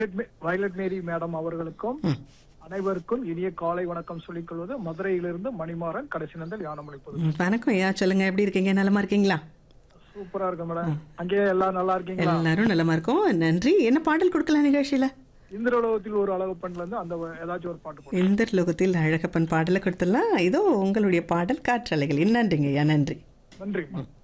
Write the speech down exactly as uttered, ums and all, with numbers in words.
Violet மேரி madam அவர்களுக்கும் அனைவருக்கும் இனிய காலை வணக்கம் சொல்லிக் கொள்வது மதுரையிலிருந்து மணிமாறன் கடைசி நந்தல் யானமொழிப்பது. ம், வணக்கம் ஐயா, சொல்லுங்க, எப்படி இருக்கீங்க? நலமா இருக்கீங்களா? சூப்பரா இருக்கு மேடம். அங்கேயே எல்லாம் நல்லா இருக்கீங்களா? எல்லாரும் நலமா இருக்கோம், நன்றி. என்ன பாடல் கொடுக்கலாம் நிகழ்ச்சியில? இந்திரலோகத்தில் ஒரு அழகப்பன்ல இருந்து அந்த ஏதாச்சும் ஒரு பாட்டு போடுங்க. இந்த லோகத்தில் அழகப்பன் பாடலை கொடுத்துடலாம். இதோ உங்களுடைய பாடல் காற்றலைகள். நன்றிங்க ஐயா, நன்றி. நன்றி.